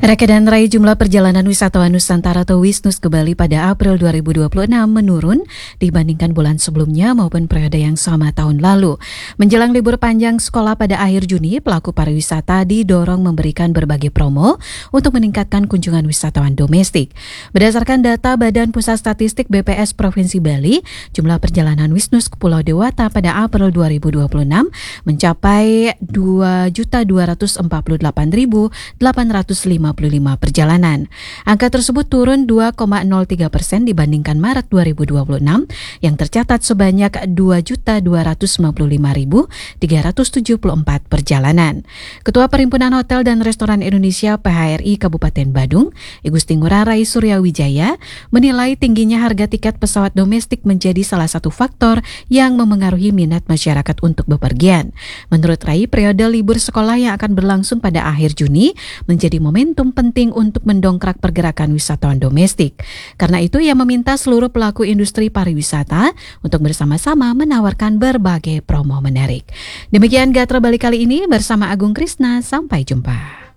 Reka dan raih jumlah perjalanan wisatawan Nusantara atau Wisnus ke Bali pada April 2026 menurun dibandingkan bulan sebelumnya maupun periode yang sama tahun lalu. Menjelang libur panjang sekolah pada akhir Juni, pelaku pariwisata didorong memberikan berbagai promo untuk meningkatkan kunjungan wisatawan domestik. Berdasarkan data Badan Pusat Statistik BPS Provinsi Bali, jumlah perjalanan Wisnus ke Pulau Dewata pada April 2026 mencapai 2.248.855 perjalanan. Angka tersebut turun 2,03% dibandingkan Maret 2026 yang tercatat sebanyak 2.255.374 perjalanan. Ketua Perhimpunan Hotel dan Restoran Indonesia PHRI Kabupaten Badung, Igusti Ngurah Rai Suryawijaya, menilai tingginya harga tiket pesawat domestik menjadi salah satu faktor yang memengaruhi minat masyarakat untuk bepergian. Menurut Rai, periode libur sekolah yang akan berlangsung pada akhir Juni menjadi momentum penting untuk mendongkrak pergerakan wisatawan domestik. Karena itu, ia meminta seluruh pelaku industri pariwisata untuk bersama-sama menawarkan berbagai promo menarik. Demikian Gatra Bali kali ini bersama Agung Krisna. Sampai jumpa.